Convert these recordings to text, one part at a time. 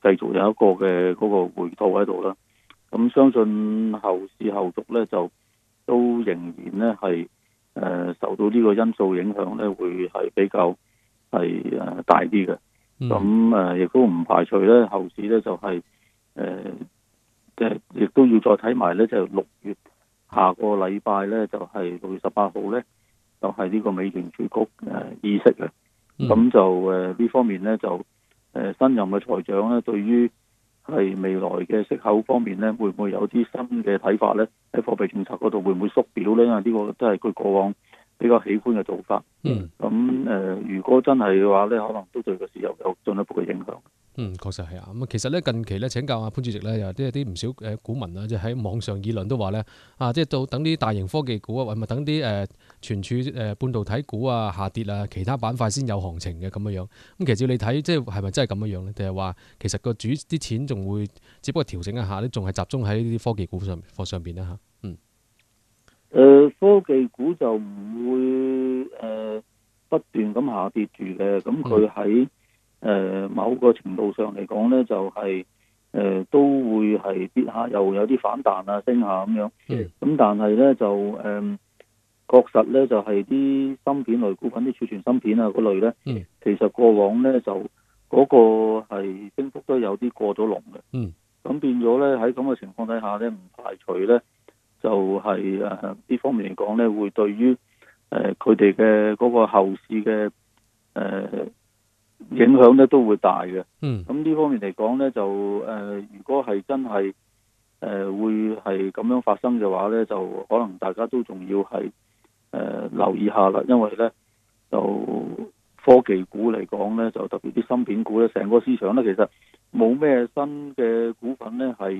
繼續有一個嘅嗰個回吐喺度啦。咁相信後市後續咧就都仍然咧係受到呢個因素影響咧，會係比較係大啲嘅。咁亦都唔排除咧後市咧就係亦都要再睇埋咧，就6月下個禮拜咧就係6月18號咧，就係呢個美聯儲局議息嘅。咁就呢方面咧就新任嘅財長咧，對於係未來嘅息口方面咧，會唔會有啲新嘅睇法咧？喺貨幣政策嗰度會唔會縮表咧？因為呢個都係佢過往比較喜歡嘅做法。咁如果真係嘅話咧，可能都對個市有進一步嘅影響。 確實係啊。咁其實咧近期咧請教阿潘主席咧，有啲唔少股民啊，即係喺網上議論都話咧即係到等啲大型科技股啊，或者等啲存儲半導體股啊下跌啊，其他板塊先有行情嘅咁樣。咁其實你睇即係係咪真係咁樣咧？定係話其實個主啲錢仲會只不過調整一下咧，仲係集中喺呢啲科技股上邊咧嚇？ 科技股就唔會不斷咁下跌住嘅。咁佢喺某個程度上嚟講咧，就係都會係跌下，又有啲反彈啊，升下咁樣。咁但係咧就確實咧就係啲芯片類股份，啲儲存芯片啊嗰類咧，其實過往咧就嗰個係升幅都有啲過咗龍嘅。咁變咗咧喺咁嘅情況底下咧，唔排除咧就係呢方面嚟講咧，會對於佢哋嘅嗰個後市嘅影響咧都會大嘅。咁呢方面嚟講咧，就如果係真係會係咁樣發生嘅話咧，就可能大家都仲要係留意下啦。因為咧就科技股嚟講咧，就特別啲芯片股咧，成個市場咧其實冇咩新嘅股份咧係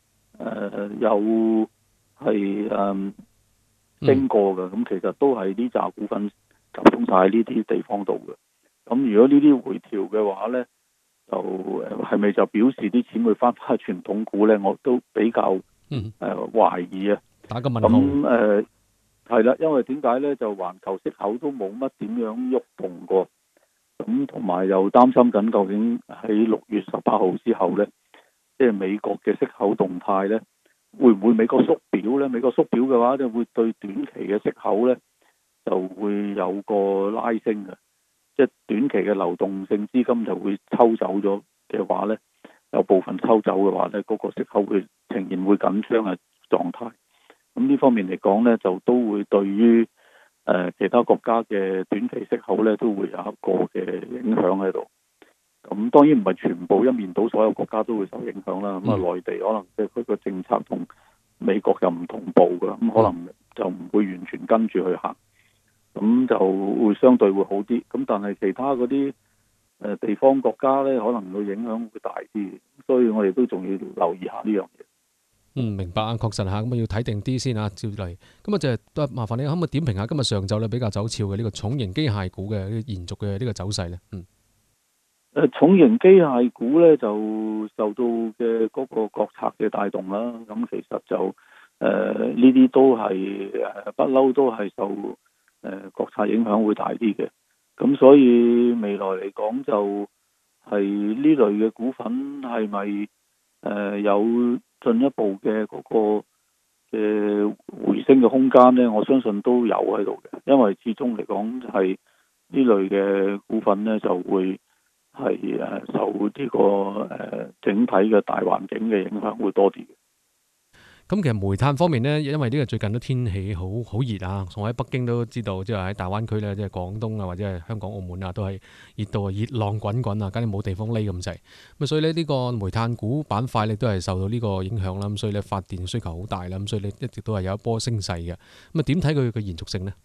有係升過嘅。咁其實都係呢紮股份集中晒喺呢啲地方度嘅。咁如果呢啲回調嘅話咧，就係咪就表示啲錢會翻返傳統股咧？我都比較懷疑啊。 打個問號。 咁係啦，因為點解咧？就環球息口都冇乜點樣喐動過。咁同埋又擔心緊，究竟喺6月18號之後咧，即係美國嘅息口動態咧，會唔會美國縮表咧？美國縮表嘅話，就會對短期嘅息口咧就會有個拉升嘅。即係短期嘅流動性資金就會抽走咗嘅話咧，有部分抽走嘅話咧，嗰個息口會呈現會緊張嘅狀態。咁呢方面嚟講咧，就都會對於其他國家嘅短期息口咧，都會有一個嘅影響喺度。咁當然唔係全部一面倒，所有國家都會受影響啦。咁內地可能即係佢個政策同美國又唔同步㗎，咁可能就唔會完全跟住去行。咁就會相對會好啲。咁但係其他嗰啲地方國家咧，可能個影響會大啲。所以我哋都仲要留意下呢樣嘢。 明白啊，確實嚇，咁要睇定啲先啊，照嚟。咁就都麻煩你可唔可以點評下今日上晝咧比較走俏嘅呢個重型機械股嘅延續嘅呢個走勢咧？ 重型機械股咧就受到嘅嗰個國策嘅帶動啦。咁其實就呢啲都係不嬲都係受國策影響會大啲嘅。咁所以未來嚟講就係呢類嘅股份係咪有進一步嘅嗰個嘅回升嘅空間呢？我相信都有喺度嘅，因為始終嚟講係呢類嘅股份呢就會係受呢個整體嘅大環境嘅影響會多啲嘅。 咁其實煤炭方面呢，因為呢個最近都天氣好熱啊，我喺北京都知道，即係喺大灣區咧，即係廣東啊或者係香港、澳門啊，都係熱到熱浪滾滾啊，簡直冇地方匿咁滯。咁所以呢個煤炭股板塊咧都係受到呢個影響啦。咁所以咧發電需求好大啦。咁所以你一直都係有一波升勢嘅。咁點睇佢嘅延續性呢？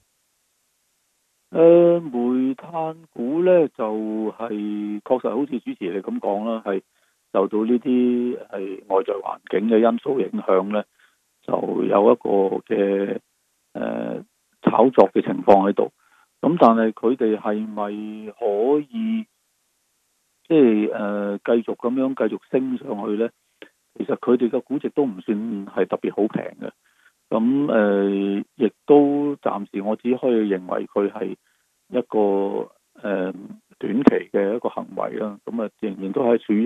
煤炭股咧就係確實好似主持你咁講啦，係受到呢啲係外在環境嘅因素影響咧，就有一個嘅炒作嘅情況喺度。咁但係佢哋係咪可以即係繼續咁樣繼續升上去咧？其實佢哋嘅估值都唔算係特別好平嘅。咁亦都暫時我只可以認為佢係一個短期嘅一個行為啦。咁仍然都係處於